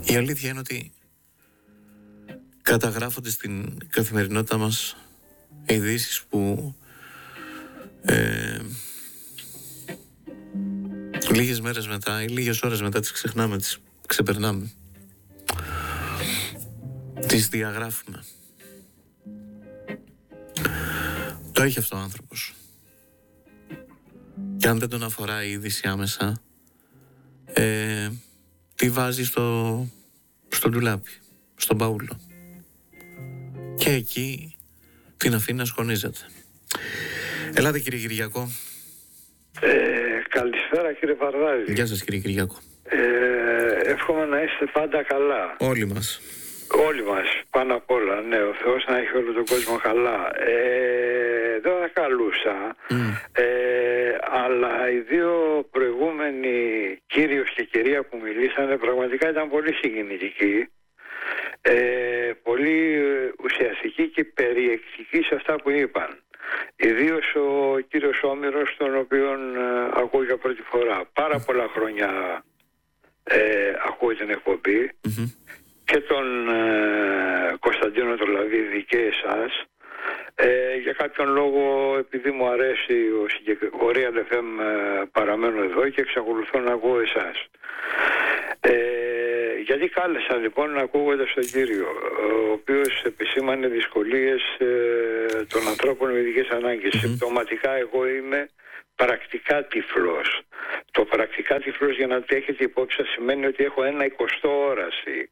Η αλήθεια είναι ότι καταγράφονται στην καθημερινότητα μας ειδήσεις που λίγες μέρες μετά ή λίγες ώρες μετά τις ξεχνάμε, τις ξεπερνάμε, τις διαγράφουμε. Το έχει αυτό ο άνθρωπος. Και αν δεν τον αφορά η είδηση άμεσα, τη βάζει στο ντουλάπι, στον μπαούλο. Και εκεί την αφήνει να σκονίζεται. Ελάτε κύριε Κυριακό. Καλησπέρα κύριε Παρδάλη. Γεια σας κύριε Κυριακό. Εύχομαι να είστε πάντα καλά. Όλοι μας. Όλοι μας, πάνω απ' όλα. Ναι, ο Θεός να έχει όλο τον κόσμο καλά. Δεν θα καλούσα, αλλά οι δύο προηγούμενοι κύριος και κυρία που μιλήσανε πραγματικά ήταν πολύ συγκινητικοί, πολύ ουσιαστικοί και περιεκτικοί σε αυτά που είπαν. Ιδίως ο κύριος Όμηρος, τον οποίον ακούω για πρώτη φορά. Πάρα πολλά χρόνια ακούω την εκπομπή, και τον Κωνσταντίνο τον Λαβίδη και εσάς. Για κάποιον λόγο, επειδή μου αρέσει ο Real FM, παραμένω εδώ και εξακολουθώ να ακούω εσάς. Γιατί κάλεσα λοιπόν ακούγοντας τον κύριο, ο οποίος επισήμανε δυσκολίες των ανθρώπων με ειδικές ανάγκες. Συμπτωματικά εγώ είμαι πρακτικά τυφλός. Το πρακτικά τυφλός, για να το έχετε υπόψη σας, σημαίνει ότι έχω 1/20 όραση.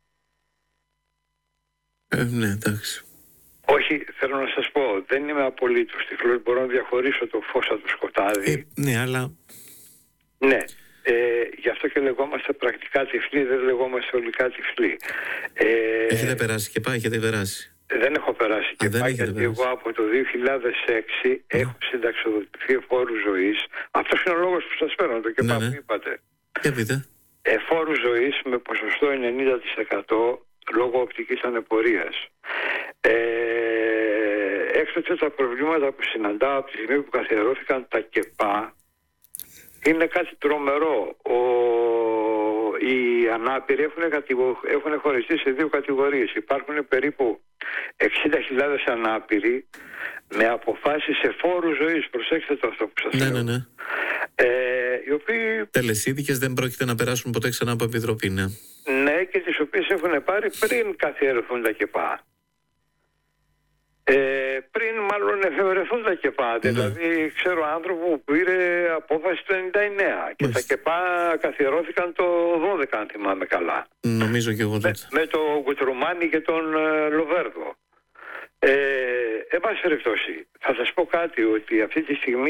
Ναι, εντάξει. Όχι, θέλω να σας πω, δεν είμαι απολύτως τυφλός, μπορώ να διαχωρίσω το φως από το σκοτάδι. Ναι, αλλά... Ναι, γι' αυτό και λεγόμαστε πρακτικά τυφλοί, δεν λεγόμαστε ολικά τυφλοί. Έχετε περάσει και πάει, έχετε περάσει. Δεν έχω περάσει και πάει, γιατί εγώ από το 2006 έχω συνταξιοδοτηθεί φόρου ζωής. Αυτός είναι ο λόγος που σας παίρνω, το ΚΕΠΑ που είπατε. Και πείτε. Φόρου ζωής με ποσοστό 90% λόγω οπτικής ανεπορίας. Έκτοτε τα προβλήματα που συναντάω από τη στιγμή που καθιερώθηκαν τα ΚΕΠΑ είναι κάτι τρομερό. Οι ανάπηροι έχουν χωριστεί σε δύο κατηγορίες. Υπάρχουν περίπου 60.000 ανάπηροι με αποφάσεις σε φόρους ζωής. Προσέξτε το αυτό που σας λέω. Ναι. Οι οποίοι... τελεσίδικες, δεν πρόκειται να περάσουν ποτέ ξανά από επιτροπή, ναι. Ναι, και τις οποίες έχουν πάρει πριν καθιερωθούν τα ΚΕΠΑ. Πριν μάλλον εφευρεθούν τα ΚΕΠΑ. Δηλαδή ξέρω άνθρωπο που πήρε απόφαση το 99 και τα ΚΕΠΑ καθιερώθηκαν το 12, αν θυμάμαι καλά. Νομίζω και εγώ τότε. Με το Κουτρουμάνι και τον Λοβέρδο. Εν πάση περιπτώσει, θα σας πω κάτι, ότι αυτή τη στιγμή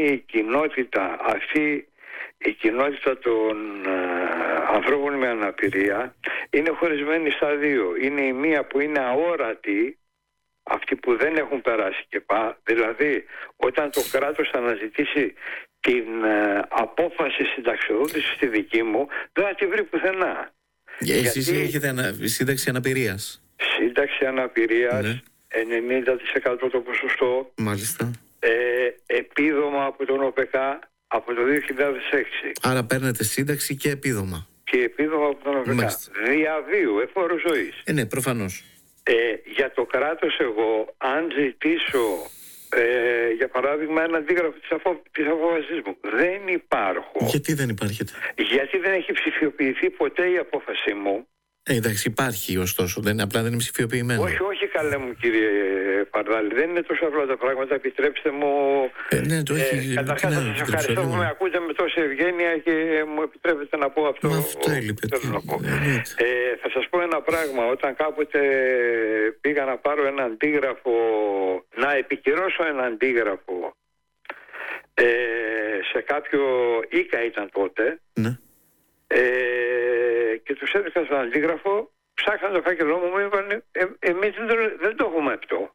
η κοινότητα των ανθρώπων με αναπηρία είναι χωρισμένη στα δύο. Είναι η μία που είναι αόρατη, αυτοί που δεν έχουν περάσει ΚΕΠΑ, δηλαδή όταν το κράτος θα αναζητήσει την απόφαση συνταξιοδότησης στη δική μου, δεν θα τη βρει πουθενά. Εσείς έχετε σύνταξη αναπηρίας. Σύνταξη αναπηρίας, ναι. 90% το ποσοστό. Μάλιστα. Επίδομα από τον ΟΠΕΚΑ από το 2006. Άρα παίρνετε σύνταξη και επίδομα. Και επίδομα από τον ΟΠΕΚΑ. Διαβίου, εφόρου ζωής. Ναι, προφανώς. Για το κράτος εγώ, αν ζητήσω για παράδειγμα ένα αντίγραφο της απόφασης μου, δεν υπάρχω. Γιατί δεν υπάρχετε? Γιατί δεν έχει ψηφιοποιηθεί ποτέ η απόφαση μου. Εντάξει, υπάρχει ωστόσο, απλά δεν είναι ψηφιοποιημένο. Όχι καλέ μου κύριε Παρδάλη, δεν είναι τόσο απλά τα πράγματα, επιτρέψτε μου. Ναι, το έχει. Καταρχάς θα σας ευχαριστώ που με ακούτε με τόση ευγένεια και μου επιτρέπετε να πω αυτό. Αυτό έλειπε. Θα σας πω ένα πράγμα. Όταν κάποτε πήγα να πάρω ένα αντίγραφο, να επικυρώσω ένα αντίγραφο σε κάποιο ΙΚΑ ήταν τότε. Ναι. Και τους έδειξα στον αντίγραφο, ψάχναν το φάκελό μου, μου είπαν εμείς δεν το έχουμε αυτό.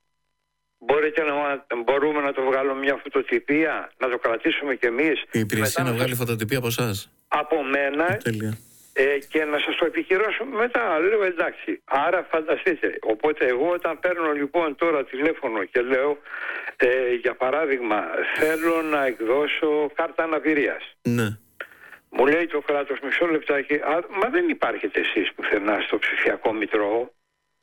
Μπορούμε να το βγάλουμε μια φωτοτυπία, να το κρατήσουμε κι εμείς. Η υπηρεσία να βγάλει φωτοτυπία από εσάς? Από μένα. Τέλεια. Και να σας το επικυρώσουμε μετά. Λέω εντάξει. Άρα φανταστείτε. Οπότε εγώ όταν παίρνω λοιπόν τώρα τηλέφωνο και λέω για παράδειγμα θέλω να εκδώσω κάρτα αναπηρίας. Ναι. Μου λέει το κράτος, μισό λεπτάκι, μα δεν υπάρχετε εσείς πουθενά στο ψηφιακό μητρό.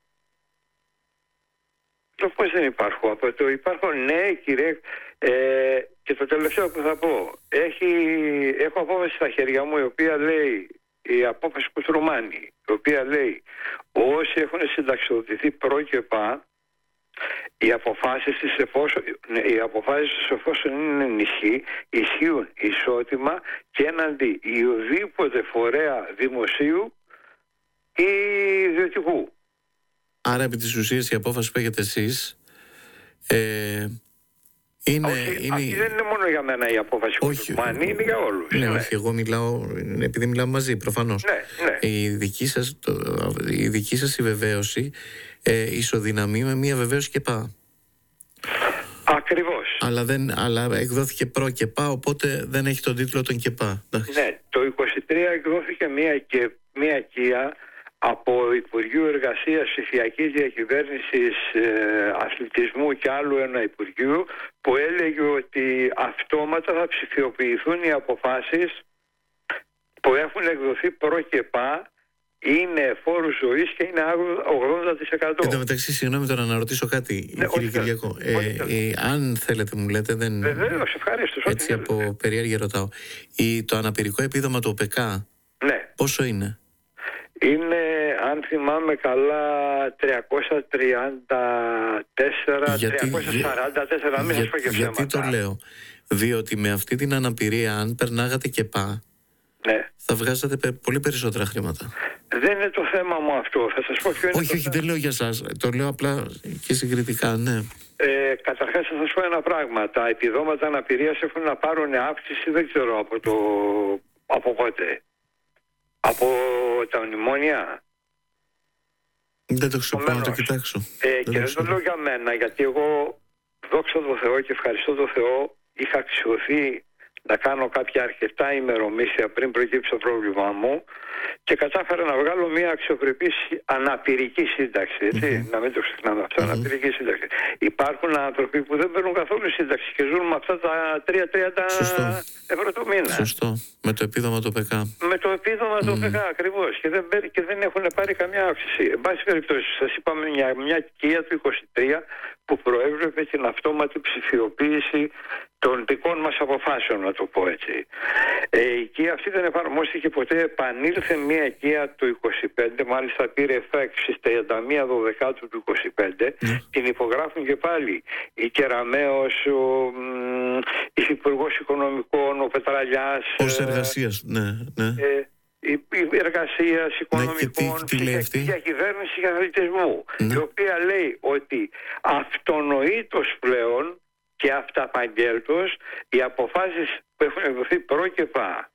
Το πώς δεν υπάρχω? Από το υπάρχω, ναι κύριε. Και το τελευταίο που θα πω, έχω απόφαση στα χέρια μου η οποία λέει, η απόφαση Κουτρουμάνη, η οποία λέει όσοι έχουν συνταξιοδοτηθεί προ και πα, οι αποφάσεις τους εφόσον είναι ενισχύ, ισχύουν ισότιμα και έναντι οποιοδήποτε φορέα δημοσίου ή ιδιωτικού. Άρα επί της ουσίας η απόφαση που έχετε εσείς Αυτή δεν είναι μόνο για μένα η απόφαση που είναι για όλους. Ναι, όχι, εγώ μιλάω επειδή μιλάμε μαζί προφανώς. Ναι. Η δική σας η βεβαίωση ισοδυναμεί με μια βεβαίωση ΚΕΠΑ. Ακριβώς. Αλλά εκδόθηκε προ ΚΕΠΑ, οπότε δεν έχει τον τίτλο των ΚΕΠΑ. Ναι, το 23 εκδόθηκε μια ΚΙΑ από Υπουργείο Εργασίας, Ψηφιακής Διακυβέρνησης, Αθλητισμού και άλλου ένα Υπουργείο, που έλεγε ότι αυτόματα θα ψηφιοποιηθούν οι αποφάσεις που έχουν εκδοθεί προ ΚΕΠΑ, είναι φόρου ζωής και είναι 80%. Εν τω μεταξύ, συγγνώμη τώρα να ρωτήσω κάτι, κύριε Κυριακό. Αν θέλετε, μου λέτε, δεν. Βεβαίως, ευχαριστώ. Έτσι από περιέργεια ρωτάω. Το αναπηρικό επίδομα του ΟΠΕΚΑ, ναι, πόσο είναι? Είναι, αν θυμάμαι καλά, 344, μην σας πω και ψέματα. Γιατί το λέω? Διότι με αυτή την αναπηρία, αν περνάγατε ΚΕΠΑ, ναι, θα βγάζατε πολύ περισσότερα χρήματα. Δεν είναι το θέμα μου αυτό. Θα σας πω ποιο είναι. Όχι, δεν λέω για σας. Το λέω απλά και συγκριτικά, ναι. Καταρχάς θα σας πω ένα πράγμα. Τα επιδόματα αναπηρίας έχουν να πάρουν αύξηση, δεν ξέρω από πότε. Από τα μνημόνια. Δεν το ξέρω, να το κοιτάξω. Και δεν το λέω για μένα, γιατί εγώ, δόξα τω Θεώ και ευχαριστώ το Θεό, είχα αξιωθεί να κάνω κάποια αρκετά ημερομίσια πριν προκύψει το πρόβλημά μου και κατάφερα να βγάλω μια αξιοπρεπή αναπηρική σύνταξη. Έτσι, να μην το ξεχνάμε αυτό, αναπηρική σύνταξη. Υπάρχουν άνθρωποι που δεν παίρνουν καθόλου σύνταξη και ζουν με αυτά τα 3-30 ευρώ το μήνα. Σωστό. Με το επίδομα του ΟΠΕΚΑ. Με το επίδομα του ΟΠΕΚΑ ακριβώς. Και δεν έχουν πάρει καμιά αύξηση. Εν πάση περιπτώσει, σας είπαμε μια ΚΙΑ του 23 που προέβλεπε την αυτόματη ψηφιοποίηση των δικών μας αποφάσεων, να το πω έτσι. Η ΚΙΑ αυτή δεν εφαρμόστηκε ποτέ. Επανήλθε μια ΚΙΑ το 25, μάλιστα πήρε εφέξη στις 31 Δεκάτου του 25. Την υπογράφουν και πάλι η Κεραμέως, ο Υφυπουργός Οικονομικών, ο Πετραλιάς. Ως εργασίας, ναι. Εργασίας, Οικονομικών, Διακυβέρνηση και Αθλητισμού, η οποία λέει ότι αυτονοήτως πλέον και αυταπαγγέλτος οι αποφάσεις που έχουν εκδοθεί προ και πα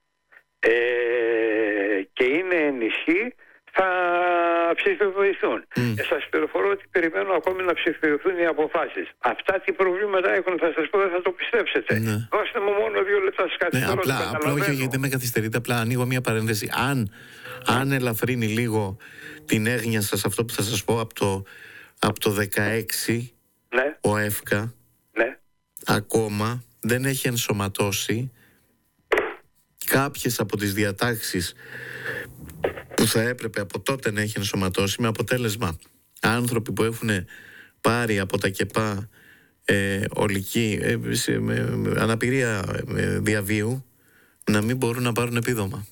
και είναι ενισχύ θα ψηφιοποιηθούν. Σας πληροφορώ ότι περιμένω ακόμη να ψηφιοποιηθούν οι αποφάσεις. Αυτά τι προβλήματα έχουν, θα σας πω, δεν θα το πιστέψετε. Δώστε μου μόνο 2 λεπτά σας καθυστερώ. Απλά όχι γιατί δεν με καθυστερείτε, απλά ανοίγω μια παρένθεση. Αν ελαφρύνει λίγο την έγνοια σας αυτό που θα σας πω από το 16, ο ΕΦΚΑ ακόμα δεν έχει ενσωματώσει κάποιες από τις διατάξεις που θα έπρεπε από τότε να έχει ενσωματώσει, με αποτέλεσμα άνθρωποι που έχουν πάρει από τα ΚΕΠΑ ολική αναπηρία διαβίου να μην μπορούν να πάρουν επίδομα.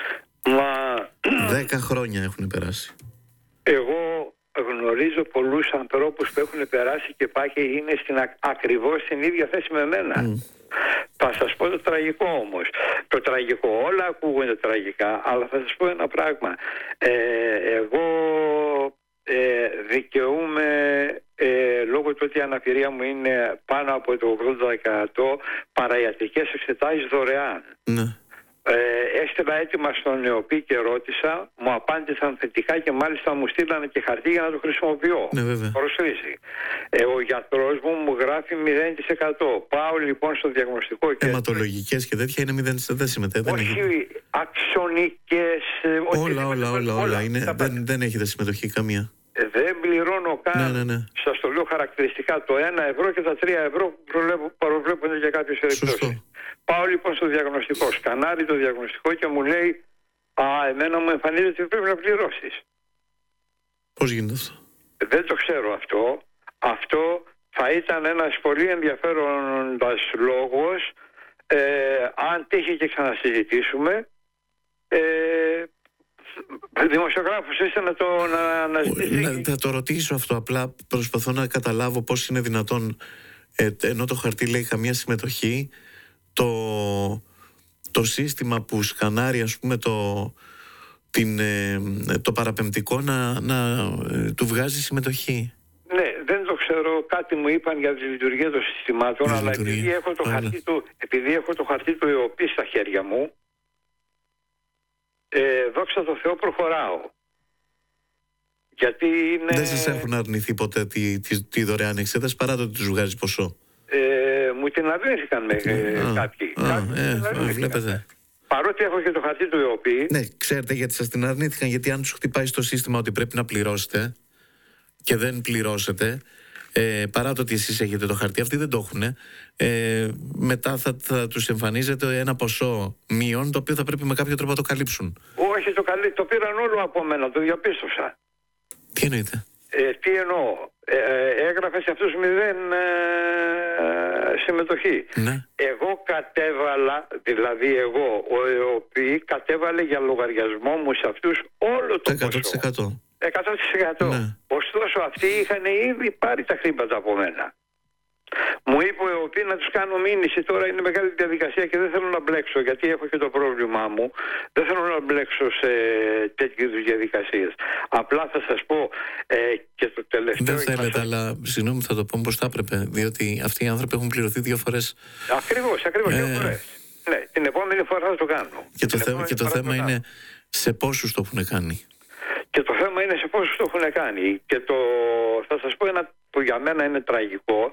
10 χρόνια έχουν περάσει. Εγώ γνωρίζω πολλούς ανθρώπους που έχουν περάσει ΚΕΠΑ και είναι ακριβώς στην ίδια θέση με μένα. Θα σας πω το τραγικό όμως. Το τραγικό, όλα ακούγονται τραγικά, αλλά θα σας πω ένα πράγμα. Εγώ δικαιούμαι, λόγω του ότι η αναπηρία μου είναι πάνω από το 80%, παραϊατρικές εξετάσεις δωρεάν. Έστειλα έτοιμα στον ΕΟΠΗ και ρώτησα, μου απάντησαν θετικά και μάλιστα μου στείλανε και χαρτί για να το χρησιμοποιώ. Προσφύση. Ο γιατρός μου γράφει 0%. Πάω λοιπόν στο διαγνωστικό κέντρο. Αιματολογικές και τέτοια είναι 0%, δεν συμμετέχει. Όχι, αξονικές. Όλα. Δεν έχετε συμμετοχή καμία. Δεν πληρώνω καν. Σας το λέω χαρακτηριστικά, το 1 ευρώ και τα 3 ευρώ που προβλέπονται για κάποιες περιπτώσεις. Πάω λοιπόν στο διαγνωστικό, σκανάρει το διαγνωστικό και μου λέει εμένα μου εμφανίζεται ότι πρέπει να πληρώσεις. Πώς γίνεται αυτό? Δεν το ξέρω αυτό. Αυτό θα ήταν ένας πολύ ενδιαφέροντας λόγος, αν τύχει και ξανασυζητήσουμε. Δημοσιογράφος είστε να το αναζητήσει. Θα το ρωτήσω αυτό, απλά προσπαθώ να καταλάβω πώς είναι δυνατόν, ενώ το χαρτί λέει καμία συμμετοχή, το σύστημα που σκανάρει, ας πούμε, το παραπεμπτικό να του βγάζει συμμετοχή. Ναι, δεν το ξέρω, κάτι μου είπαν για τη λειτουργία των συστημάτων, αλλά επειδή έχω το χαρτί του ΕΟΠΗ στα χέρια μου, δόξα τω Θεώ προχωράω. Γιατί είναι... Δεν σας έχουν αρνηθεί ποτέ τη δωρεάν εξέταση, παρά το ότι τους βγάζει ποσό? Μου την αρνήθηκαν κάποιοι. Βλέπετε. Παρότι έχω και το χαρτί του ΕΟΠΗ. Ναι, ξέρετε γιατί σας την αρνήθηκαν? Γιατί αν τους χτυπάει στο σύστημα ότι πρέπει να πληρώσετε και δεν πληρώσετε, παρά το ότι εσείς έχετε το χαρτί, αυτοί δεν το έχουν, μετά θα τους εμφανίζεται ένα ποσό μείον, το οποίο θα πρέπει με κάποιο τρόπο να το καλύψουν. Όχι, το πήραν όλο από μένα, το διαπίστωσα. Τι εννοείτε? Τι εννοώ? Έγραφε σε αυτούς 0 συμμετοχή. Ναι. Εγώ κατέβαλα, δηλαδή εγώ, ο ΕΟΠΗ κατέβαλε για λογαριασμό μου σε αυτούς όλο το 100%. 100%. Ναι. Ωστόσο αυτοί είχαν ήδη πάρει τα χρήματα από μένα. Μου είπε ο ΕΟΠΗ να τους κάνω μήνυση. Τώρα είναι μεγάλη διαδικασία και δεν θέλω να μπλέξω, γιατί έχω και το πρόβλημά μου. Δεν θέλω να μπλέξω σε τέτοιου είδους διαδικασίες. Απλά θα σας πω και το τελευταίο... Δεν θέλετε, αλλά συγγνώμη, θα το πω πως θα έπρεπε, διότι αυτοί οι άνθρωποι έχουν πληρωθεί 2 φορές. Ακριβώς, 2 φορές. Ναι, την επόμενη φορά θα το κάνω. Και το θέμα είναι σε πόσους το έχουν κάνει. Και το θέμα είναι σε πόσους το έχουν κάνει. Και θα σας πω ένα που για μένα είναι τραγικό.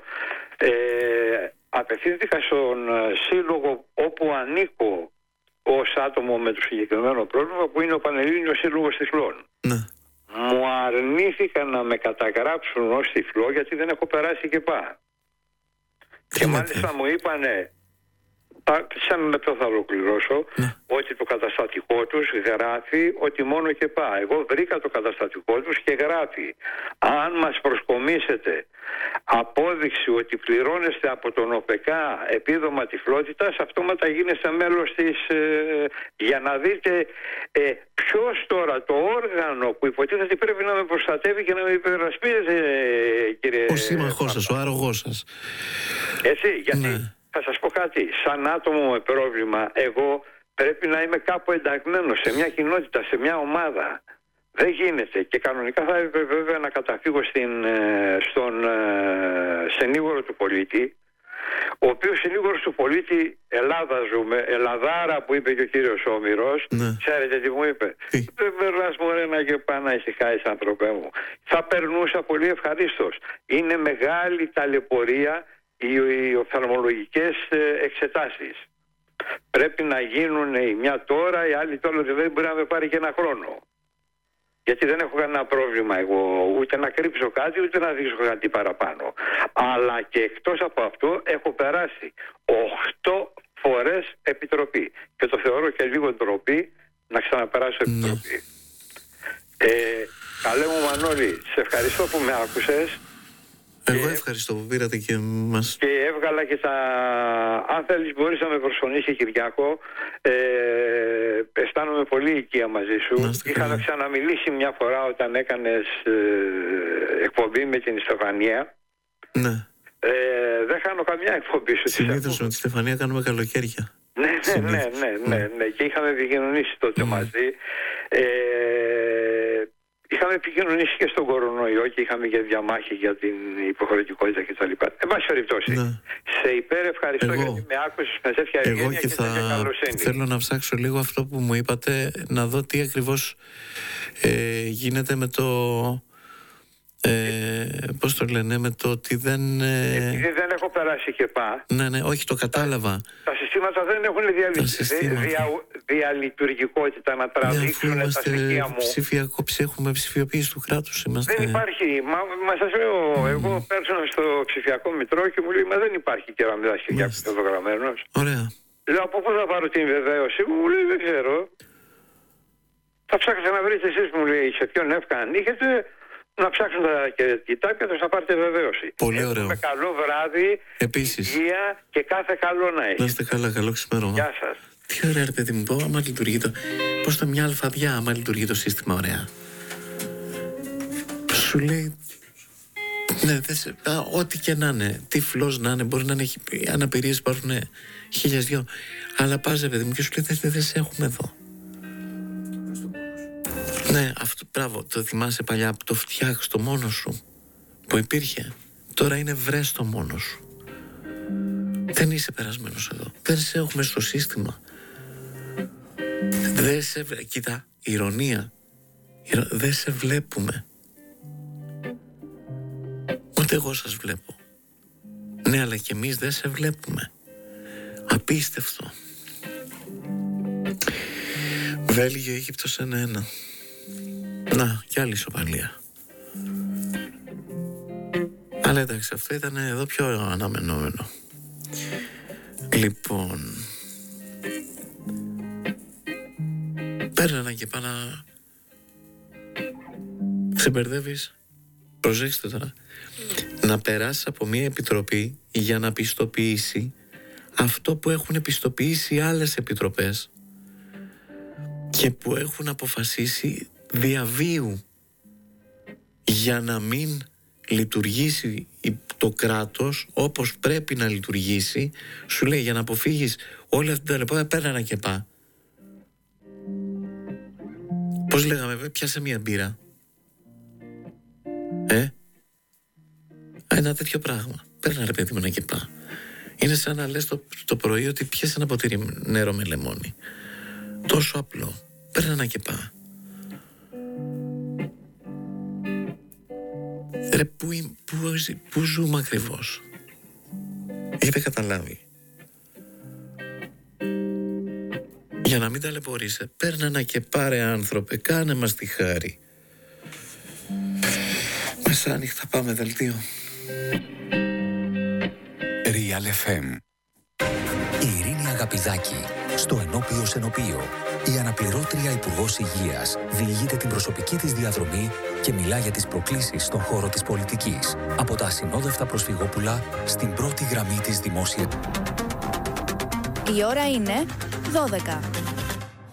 Απευθύνθηκα στον σύλλογο όπου ανήκω ως άτομο με το συγκεκριμένο πρόβλημα, που είναι ο Πανελλήνιος Σύλλογος Τυφλών. Ναι. Μου αρνήθηκαν να με καταγράψουν ως τυφλό, γιατί δεν έχω περάσει ΚΕΠΑ. Και μάλιστα μου είπανε, σαν με το θα ολοκληρώσω, ότι το καταστατικό τους γράφει ότι μόνο ΚΕΠΑ. Εγώ βρήκα το καταστατικό τους και γράφει: αν μας προσκομίσετε απόδειξη ότι πληρώνεστε από τον ΟΠΕΚΑ επίδομα τυφλότητας, αυτόματα γίνεστε μέλος της... για να δείτε ποιος τώρα το όργανο που υποτίθεται πρέπει να με προστατεύει και να με υπερασπίζεται, κύριε... Ο σύμμαχός σας, ο άρρωγός σας. Έτσι, γιατί... Θα σας πω κάτι, σαν άτομο με πρόβλημα, εγώ πρέπει να είμαι κάπου ενταγμένος σε μια κοινότητα, σε μια ομάδα. Δεν γίνεται. Και κανονικά θα έπρεπε βέβαια να καταφύγω στον συνήγορο του πολίτη, ο οποίος συνήγορος του πολίτη, Ελλάδα ζούμε, Ελλαδάρα που είπε και ο κύριος Όμηρος, ξέρετε τι μου είπε? Δεν περνάς μωρέ να και πά να ησυχάεις, άνθρωπέ μου. Θα περνούσα πολύ ευχαρίστως. Είναι μεγάλη ταλαιπωρία οι οφθαλμολογικές εξετάσεις. Πρέπει να γίνουν η μια τώρα, η άλλη τώρα, δεν μπορεί να με πάρει και 1 χρόνο. Γιατί δεν έχω κανένα πρόβλημα εγώ, ούτε να κρύψω κάτι, ούτε να δείξω κάτι παραπάνω. Αλλά και εκτός από αυτό έχω περάσει 8 φορές επιτροπή. Και το θεωρώ και λίγο ντροπή να ξαναπεράσω επιτροπή. Καλέ μου Μανώλη, σε ευχαριστώ που με άκουσες. Εγώ ευχαριστώ που πήρατε και μας. Και έβγαλα και αν θέλεις μπορείς να με προσφωνήσει, Κυριάκο. Αισθάνομαι πολύ οικία μαζί σου. Είχαμε ξαναμιλήσει μια φορά όταν έκανες εκπομπή με την Στεφανία. Ναι. Δεν χάνω καμιά εκπομπή σου. Συνήθως με τη Στεφανία κάνουμε καλοκαίρια. Ναι. Και είχαμε επικοινωνήσει τότε μαζί. Είχαμε επικοινωνήσει και στον κορονοϊό και είχαμε και διαμάχη για την υποχρεωτικότητα κτλ. Εν πάση περιπτώσει, σε υπερευχαριστώ γιατί με άκουσες με τέτοια ευγένεια και τέτοια καλοσύνη. Θέλω να ψάξω λίγο αυτό που μου είπατε, να δω τι ακριβώς γίνεται με το... πώς το λένε, με το ότι δεν... Επειδή δεν έχω περάσει ΚΕΠΑ. Ναι, όχι, το κατάλαβα. Τα συστήματα δεν έχουν διαλειτουργικότητα να τραβήξουν τα στοιχεία μου. Έχουμε ψηφιοποίηση του κράτους. Δεν υπάρχει. Μα σας λέω, εγώ πέρσανα στο ψηφιακό μητρό και μου λέει, μα δεν υπάρχει και να μην δάσκει Κυριάκος εδώ γραμμένος. Ωραία. Λέω, από πού θα πάρω την βεβαίωση μου? Μου λέει, δεν ξέρω. Θα ψάξετε να βρείτε εσείς, μου λέει, σε ποιον εύκα ανήκετε, να ψάξετε και κοιτάξτε να πάρετε βεβαίωση. Πολύ ωραίο. Με καλό βράδυ, επίσης, υγεία και κάθε καλό να έχει. Να είστε καλά, καλό ξημέρωμα. Γεια σας. Τι ωραία, ρε παιδί μου, άμα λειτουργεί το. Πώς το μια αλφαδιά, άμα λειτουργεί το σύστημα, ωραία. Σου λέει. Ναι, ό,τι και να είναι, τυφλός να είναι, μπορεί να είναι αναπηρίες, υπάρχουν 1002. Αλλά πας, ρε παιδί μου, και σου λέει δεν σε έχουμε εδώ. Ναι, αυτό, μπράβο, το θυμάσαι παλιά, το φτιάξ' το μόνος σου που υπήρχε. Τώρα είναι βρες το μόνος σου. Δεν είσαι περασμένος εδώ. Δεν σε έχουμε στο σύστημα. Δεν σε κοίτα, ηρωνία. Δεν σε βλέπουμε. Ούτε εγώ σας βλέπω. Ναι, αλλά και εμείς δεν σε βλέπουμε. Απίστευτο. Βέλγιο, Αίγυπτος 1-1. Να, κι άλλη ισοπαλία. Αλλά εντάξει, αυτό ήταν εδώ πιο αναμενόμενο. Λοιπόν, παίρνει και πάνω να ξεμπερδεύεις. Προσέξτε τώρα. Να περάσεις από μια επιτροπή για να πιστοποιήσει αυτό που έχουν πιστοποιήσει άλλες επιτροπές και που έχουν αποφασίσει διαβίου για να μην λειτουργήσει το κράτος όπως πρέπει να λειτουργήσει. Σου λέει, για να αποφύγεις όλη αυτή την ταλαιπωρία, παίρνει ένα κεπά. Πώς λέγαμε, πιάσε μια μπύρα. Ένα τέτοιο πράγμα. Παίρνει, ρε παιδί μου, ένα κεπά. Είναι σαν να λες το πρωί ότι πιάσε ένα ποτήρι νερό με λεμόνι. Τόσο απλό. Παίρνει ένα κεπά. Ρε, πού ζούμε ακριβώς? Έχετε καταλάβει? Για να μην ταλαιπωρείσαι, παίρνε ένα και πάρε, άνθρωπε, κάνε μας τη χάρη. Μεσάνυχτα, πάμε δελτίο. Real FM. Η Ειρήνη Αγαπηδάκη στο Ενώπιο Ενωπείο. Η αναπληρώτρια Υπουργός Υγείας διηγείται την προσωπική της διαδρομή και μιλά για τις προκλήσεις στον χώρο της πολιτικής. Από τα ασυνόδευτα προσφυγόπουλα στην πρώτη γραμμή της δημόσιας. Η ώρα είναι 12.